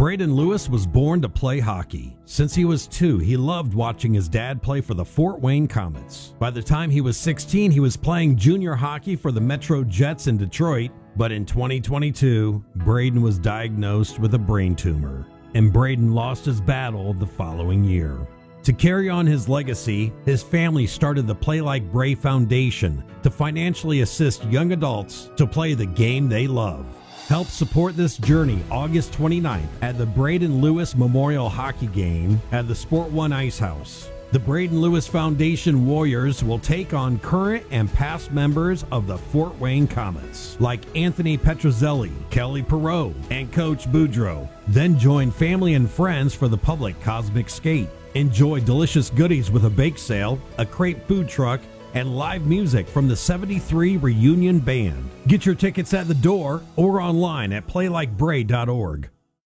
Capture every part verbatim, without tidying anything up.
Braden Lewis was born to play hockey. Since he was two, he loved watching his dad play for the Fort Wayne Comets. By the time he was sixteen, he was playing junior hockey for the Metro Jets in Detroit. But in twenty twenty-two, Braden was diagnosed with a brain tumor, and Braden lost his battle the following year. To carry on his legacy, his family started the Play Like Bray Foundation to financially assist young adults to play the game they love. Help support this journey August twenty-ninth at the Braden Lewis Memorial Hockey Game at the Sport One Ice House. The Braden Lewis Foundation Warriors will take on current and past members of the Fort Wayne Comets, like Anthony Petrozelli, Kelly Perot, and Coach Boudreau. Then join family and friends for the public Cosmic Skate. Enjoy delicious goodies with a bake sale, a crepe food truck, and live music from the seventy-three Reunion Band. Get your tickets at the door or online at play like bray dot org.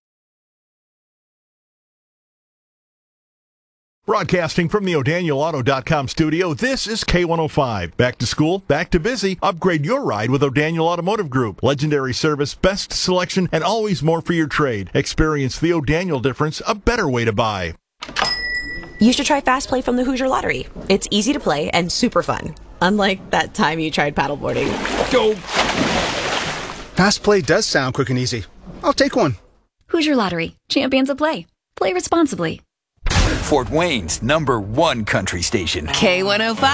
Broadcasting from the O'Daniel Auto dot com studio, this is K one oh five. Back to school, back to busy. Upgrade your ride with O'Daniel Automotive Group. Legendary service, best selection, and always more for your trade. Experience the O'Daniel difference, a better way to buy. You should try Fast Play from the Hoosier Lottery. It's easy to play and super fun. Unlike that time you tried paddleboarding. Go! Fast Play does sound quick and easy. I'll take one. Hoosier Lottery. Champions of play. Play responsibly. Fort Wayne's number one country station. K one oh five.